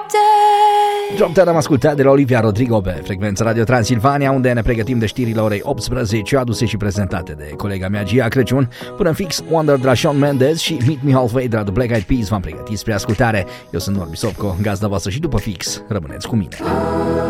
Drop Dead am ascultat de la Olivia Rodrigo pe frecvența Radio Transilvania, unde ne pregătim de știrile orei 18, aduse și prezentate de colega mea Gia Crăciun. Până în fix, Wonder de la Shawn Mendes și Meet Me Halfway de la The Black Eyed Peas v-am pregătit spre ascultare. Eu sunt Norbi Sopco, gazda voastră, și după fix rămâneți cu mine.